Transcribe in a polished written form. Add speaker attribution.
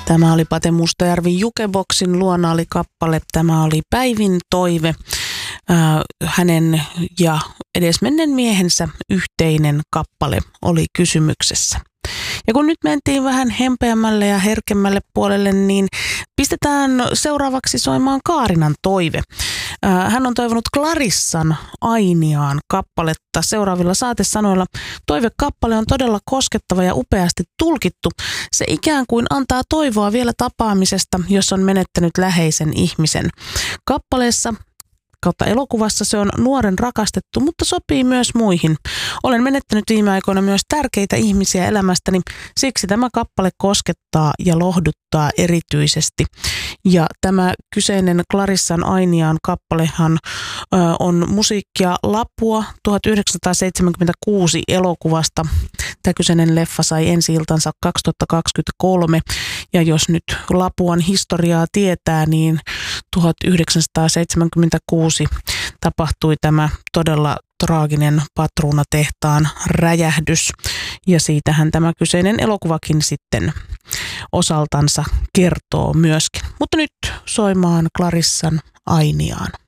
Speaker 1: Tämä oli Pate Mustajärvi Jukeboxin luona oli kappale. Tämä oli Päivin toive. Hänen ja edesmenneen miehensä yhteinen kappale oli kysymyksessä. Ja kun nyt mentiin vähän hempeämmälle ja herkemmälle puolelle, niin pistetään seuraavaksi soimaan Kaarinan toive. Hän on toivonut Clarissan Ainiaan kappaletta seuraavilla saatesanoilla. Toivekappale on todella koskettava ja upeasti tulkittu. Se ikään kuin antaa toivoa vielä tapaamisesta, jos on menettänyt läheisen ihmisen. Kappaleessa kautta elokuvassa se on nuoren rakastettu, mutta sopii myös muihin. Olen menettänyt viime aikoina myös tärkeitä ihmisiä elämästäni, siksi tämä kappale koskettaa ja lohduttaa erityisesti. Ja tämä kyseinen Clarissan Ainiaan kappalehan on musiikkia Lapua 1976 elokuvasta. Tämä kyseinen leffa sai ensi-iltansa 2023 ja jos nyt Lapuan historiaa tietää, niin 1976 tapahtui tämä todella traaginen patruunatehtaan räjähdys ja siitähän tämä kyseinen elokuvakin sitten osaltansa kertoo myöskin. Mutta nyt soimaan Clarissan Ainiaan.